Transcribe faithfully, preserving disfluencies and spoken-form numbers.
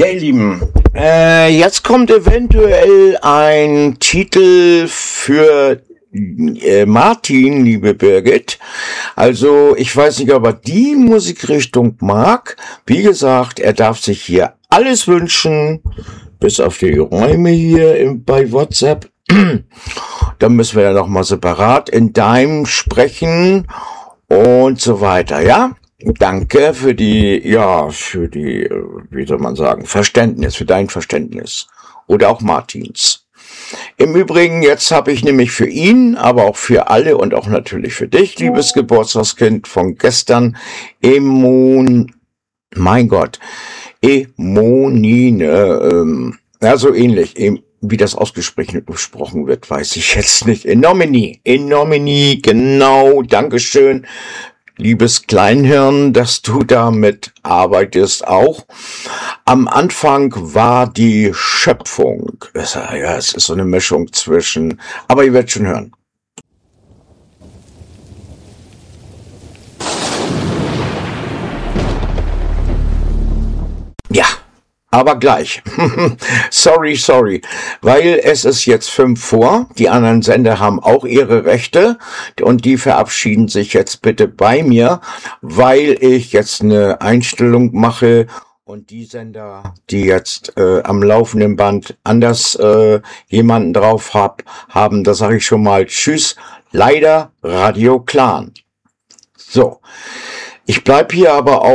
Ja, ihr Lieben, äh, jetzt kommt eventuell ein Titel für äh, Martin, liebe Birgit. Also, ich weiß nicht, ob er die Musikrichtung mag. Wie gesagt, er darf sich hier alles wünschen, bis auf die Räume hier im, bei WhatsApp. Da müssen wir ja nochmal separat in Dime sprechen und so weiter, ja? Danke für die, ja, für die, wie soll man sagen, Verständnis, für dein Verständnis. Oder auch Martins. Im Übrigen, jetzt habe ich nämlich für ihn, aber auch für alle und auch natürlich für dich, liebes Geburtstagskind von gestern, Emon, mein Gott, Emonine, ähm, ja, so ähnlich, wie das ausgesprochen gesprochen wird, weiß ich jetzt nicht. In nomini, in nomini, genau, Dankeschön. Liebes Kleinhirn, dass du damit arbeitest auch. Am Anfang war die Schöpfung. Ja, es ist so eine Mischung zwischen, aber ihr werdet schon hören. Ja. Aber gleich. sorry, sorry. Weil es ist jetzt fünf vor. Die anderen Sender haben auch ihre Rechte. Und die verabschieden sich jetzt bitte bei mir, weil ich jetzt eine Einstellung mache. Und die Sender, die jetzt äh, am laufenden Band anders äh, jemanden drauf hab, haben, da sage ich schon mal Tschüss. Leider Radio Clan. So. Ich bleib hier aber auch